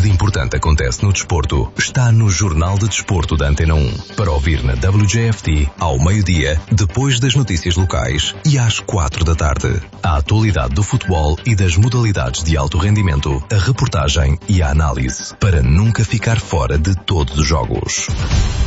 de importante acontece no desporto está no Jornal de Desporto da Antena 1. Para ouvir na WJFT, ao meio-dia, depois das notícias locais e às 4 da tarde. A atualidade do futebol e das modalidades de alto rendimento, a reportagem e a análise, para nunca ficar fora de todos os jogos.